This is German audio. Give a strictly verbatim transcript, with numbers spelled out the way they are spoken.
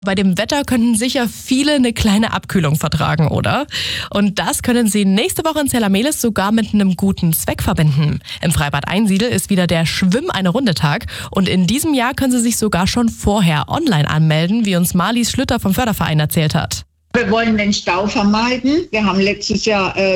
Bei dem Wetter könnten sicher viele eine kleine Abkühlung vertragen, oder? Und das können Sie nächste Woche in Zella-Mehlis sogar mit einem guten Zweck verbinden. Im Freibad Einsiedel ist wieder der Schwimm-eine-Runde-Tag und in diesem Jahr können Sie sich sogar schon vorher online anmelden, wie uns Marlies Schlüter vom Förderverein erzählt hat. Wir wollen den Stau vermeiden. Wir haben letztes Jahr äh,